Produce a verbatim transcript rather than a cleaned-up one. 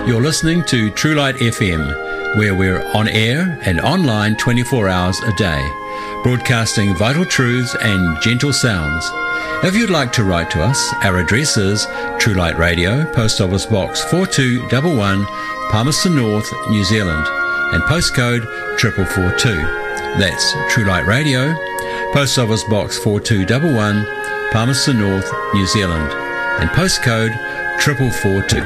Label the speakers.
Speaker 1: You're listening to True Light F M, where we're on air and online twenty-four hours a day, broadcasting vital truths and gentle sounds. If you'd like to write to us, our address is True Light Radio, Post Office Box four two one one, Palmerston North, New Zealand, and postcode four four four two. That's True Light Radio, Post Office Box four two one one, Palmerston North, New Zealand, and postcode four four four two.